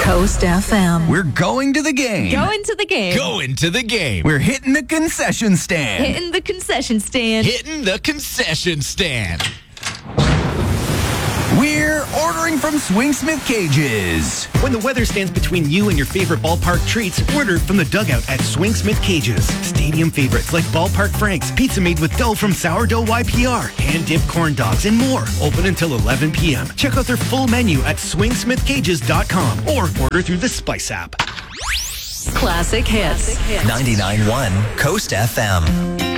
Coast FM. We're going to the game. Going to the game. Going to the game. We're hitting the concession stand. Hitting the concession stand. Hitting the concession stand. We're ordering from Swing Smith Cages. When the weather stands between you and your favorite ballpark treats, order from the dugout at Swing Smith Cages. Stadium favorites like Ballpark Franks, pizza made with dough from Sourdough YPR, hand-dipped corn dogs, and more. Open until 11 p.m. Check out their full menu at swingsmithcages.com or order through the Spice app. Classic hits. 99.1 Coast FM.